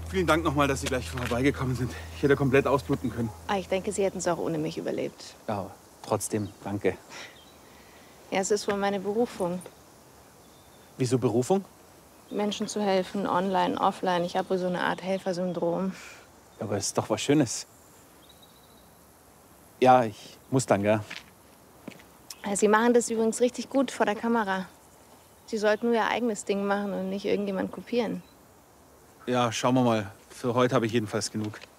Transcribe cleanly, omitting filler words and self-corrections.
Vielen Dank nochmal, dass Sie gleich vorbeigekommen sind. Ich hätte komplett ausbluten können. Ah, ich denke, Sie hätten es auch ohne mich überlebt. Ja, trotzdem, danke. Ja, es ist wohl meine Berufung, Wieso Berufung? Menschen zu helfen, online, offline. Ich habe wohl so eine Art Helfersyndrom. Aber es ist doch was Schönes. Ja, ich muss dann, gell? Sie machen das übrigens richtig gut vor der Kamera. Sie sollten nur Ihr eigenes Ding machen und nicht irgendjemand kopieren. Ja, schauen wir mal. Für heute habe ich jedenfalls genug.